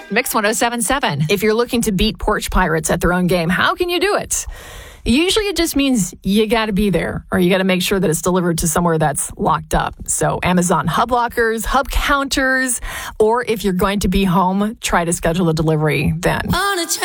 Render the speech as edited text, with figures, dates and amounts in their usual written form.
Mix 107.7. If you're looking to beat porch pirates at their own game, how can you do it? Usually it just means you got to be there, or you got to make sure that it's delivered to somewhere that's locked up. So Amazon hub lockers, hub counters, or if you're going to be home, try to schedule a delivery then.